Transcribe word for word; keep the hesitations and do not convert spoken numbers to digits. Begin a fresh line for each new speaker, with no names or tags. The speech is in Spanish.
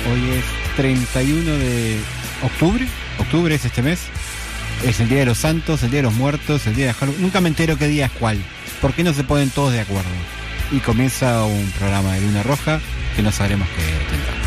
Hoy es treinta y uno de octubre. Octubre es este mes. Es el Día de los Santos, el Día de los Muertos, el Día de Halloween. Nunca me entero qué día es cuál. ¿Por qué no se ponen todos de acuerdo? Y comienza un programa de Luna Roja que no sabremos qué tendrá.